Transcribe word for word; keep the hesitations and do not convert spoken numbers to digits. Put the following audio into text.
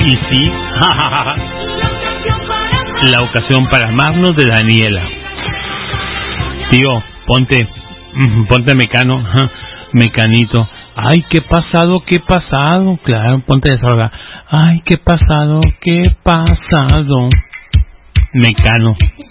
Y sí, la ocasión para amarnos de Daniela. Tío, ponte, ponte Mecano, Mecanito. Ay, qué pasado, qué pasado. Claro, ponte desahoga. Ay, qué pasado, qué pasado. Mecano.